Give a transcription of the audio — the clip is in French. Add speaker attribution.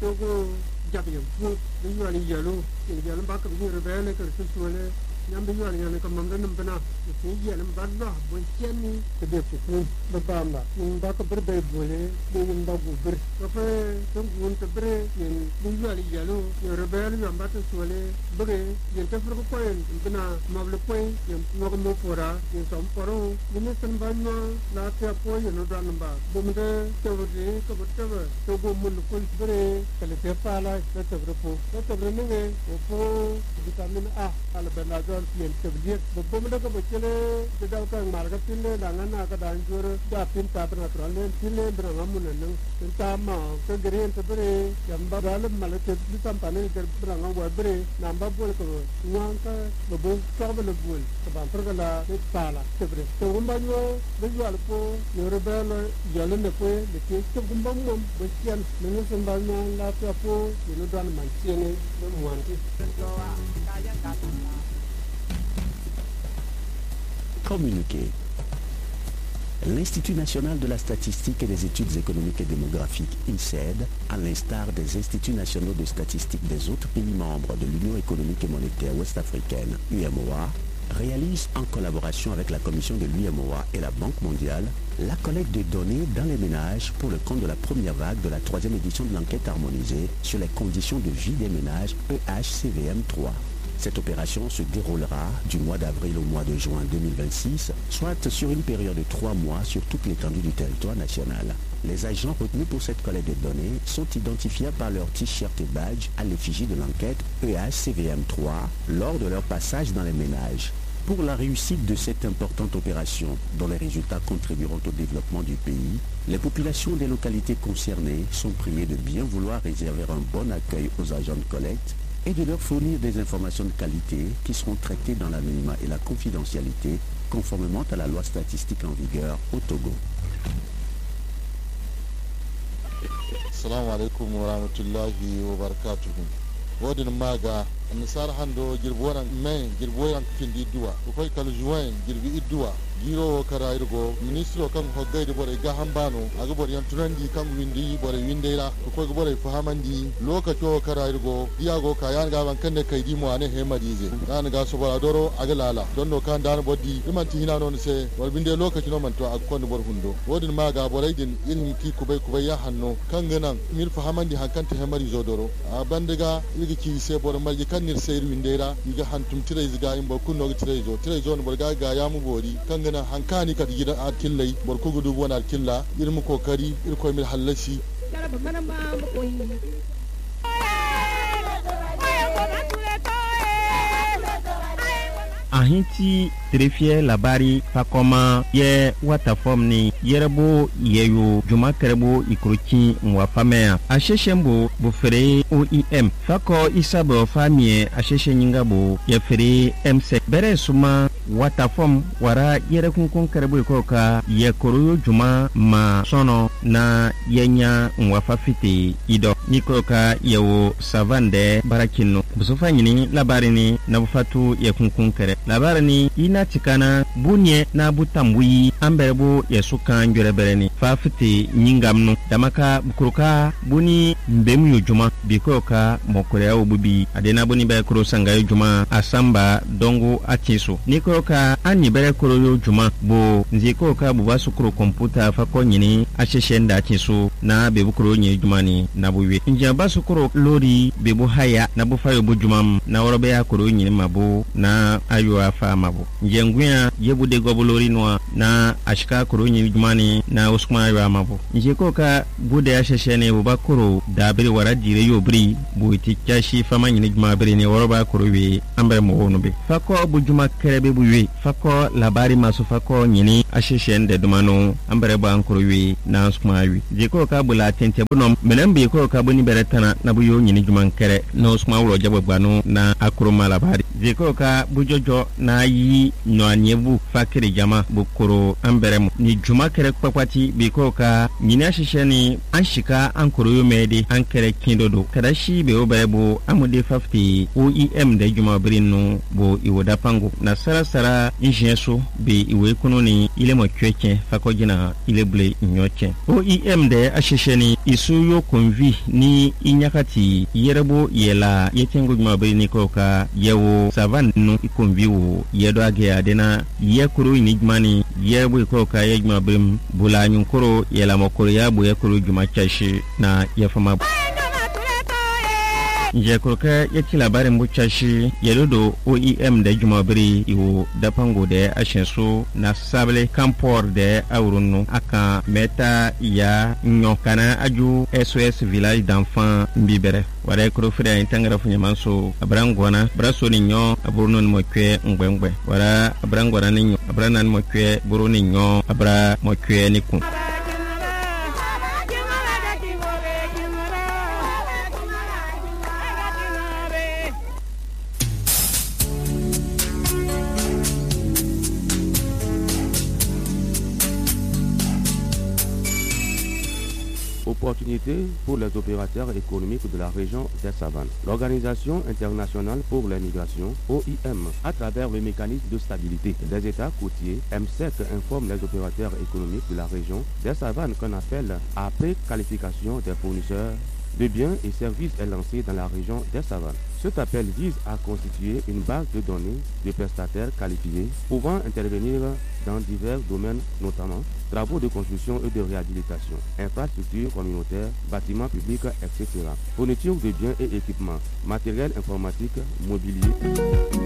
Speaker 1: togo jabi fu ni wali yalo ni yalo ba ka ni rebele ka su suale nyam bi wali yana ka mamda nam bana ni yalo ba ba bo cheni ke de fu ba ba ma ni ba ka berbe bole ni ba bu ber ka fe tong gun te bre ni wali yalo ni rebele nyam ba su suale bre yen te fro ko en bana mable point yen no ko mo fora yen som poro ni sen ba no la te apo yen do an ba bo mde te wode ko bo te to go mun ko bre kale te pala te grupo te bre ne o vitamin A al benazol yen te bdiet bo mde ko bo chele de da ka marga tille dangan na ka dan jur da pin ta natural ne tille bra ngamun nan ta ma ko green te bre yamba dal mal te bitam panel te bra ngwa bre namba bol ko nwanka bo ko ba le bol ko ba pergala te pala te bre to gumba no de yal po yoro belo yalo ne po de ke to gumba mo bo kian ne sen ba no la te po ni dan man tiene no muanti.
Speaker 2: Communiqué. L'Institut national de la statistique et des études économiques et démographiques, INSED, à l'instar des instituts nationaux de statistique des autres pays membres de l'Union économique et monétaire ouest-africaine, UEMOA, réalise en collaboration avec la commission de l'UEMOA et la Banque mondiale la collecte de données dans les ménages pour le compte de la première vague de la 3e édition de l'enquête harmonisée sur les conditions de vie des ménages EHCVM3. Cette opération se déroulera du mois d'avril au mois de juin 2026, soit sur une période de 3 mois sur toute l'étendue du territoire national. Les agents retenus pour cette collecte de données sont identifiables par leur t-shirt et badge à l'effigie de l'enquête EHCVM3 lors de leur passage dans les ménages. Pour la réussite de cette importante opération, dont les résultats contribueront au développement du pays, les populations des localités concernées sont priées de bien vouloir réserver un bon accueil aux agents de collecte et de leur fournir des informations de qualité qui seront traitées dans l'anonymat et la confidentialité conformément à la loi statistique en vigueur au Togo.
Speaker 3: Assalamu alaikum wa rahmatullahi wa barakatuhu. Wadin maga nisar hando girboran men girboyan kindi duwa ko kal juin girbi idduwa giro kara irgo ministro kan hoggayde bore ga hambano aga bore yantunandi kan windi bore windeira ko bore fahamandi lokaco kara irgo diago kayan ga ban kanne kaydi mo ane hemadize nan ga so bara doro aga lala donno kan dan boddi imanti hina non se wal binde lokaci no man to akon bor hundo wodin maga bore din ilmi ki kubay ya hanno kan ganan mir fahamandi hankanta hemari zodoro a bandiga igi ki se bore malji kan nir seyr windeira iga hantum tire ziga imbo kunno tire zo no borga ga yamu bori kan ganan hankani kad gida akillai bor ko gudu wona akilla irmu kokari irko mil halashi
Speaker 4: ahinti trefie labari pakoma ye watafom ni yerebo yeyo juma kerebo ikroki nwa famea asheshembo bo fere OEM fako isabo famie asheshe nyingabo ye fere MC bere suma watafom wara yere kunkun kerebo ikoka ye koroyo juma ma sono na yenya nwa fafite ido nikoka yewo savande barakino busofa nyini labari ni na bufatu ye kunkun kere labari ni ina tikana bunye na butambui amberebo yesuka njorebereni fafite nyingamnu damaka bukuruka buni mbemu yojuma bikoka mokore obubi adena buni be kuro sangayo juma asamba dongo atiso nikoka ani bere kuro yojuma bo nzikoka bubasu kuro komputa fako nyini asheshenda atiso na bebukuro nyi jumani na buwe njamba sukuro lori bebu haya na bufayo bujumam na orobe ya kuro nyini mabu na ayo afa mabu njenguya yebu de gobolori noa na ashika kuro nyini jumani na uskuma ayo amabu njikoka bude asheshene bubakuro dabiri waradire yobri buiti kashi fama nyini juma biri ni oroba kuro we ambre mohonube fako bujuma kerebe buwe fako labari masu fako nyini asheshende dumano ambre bankuro we na uskuma ayo njikoka bula tente bunom menembe ko kabuni beretana na buyo nyini juman kere no sma wuro jabo gbanu na akuruma labari jeko ka bujojo na yi no anyebu fakiri jama bukoro amberem ni juma kere kpakwati biko ka nyina shisheni anshika ankoro yomedi ankere kindodo kadashi be oberebo amude 50 OEM de juma brinu bo iwoda pango na sara injeso be iwe kunoni ile mo kweke fakojina ile ble nyoche OEM de ashisheni isu yo konvi ni inyakati yerebo yela yetengo juma brinu ko ka yewo savan no ikonvi wo yedo age adena yekuru inijmani yerebo ko ka yejma brim bula nyunkoro yela mokoro yabo yekuru juma chashi na yafama Jekroka yaki labarin bucashi yelodo OEM da jumabiri iwo dapango da ashenso na sable kampor da aurunu aka meta ya nyokana aju SOS village d'enfants mbibere wada krofre intangara funyamanso abrangwana braso ni nyo aburno ni mokwe ngwengwe wada abrangwana ni nyo abrana ni mokwe buru ni nyo abra mokwe ni kun
Speaker 2: Opportunité pour les opérateurs économiques de la région des Savanes. L'Organisation internationale pour les migrations, OIM, à travers le mécanisme de stabilité des États côtiers, M7 informe les opérateurs économiques de la région des Savanes qu'on appelle à préqualification des fournisseurs de biens et services est lancé dans la région des Savanes. Cet appel vise à constituer une base de données de prestataires qualifiés pouvant intervenir dans divers domaines, notamment travaux de construction et de réhabilitation, infrastructures communautaires, bâtiments publics, etc. Fourniture de biens et équipements, matériel informatique, mobilier.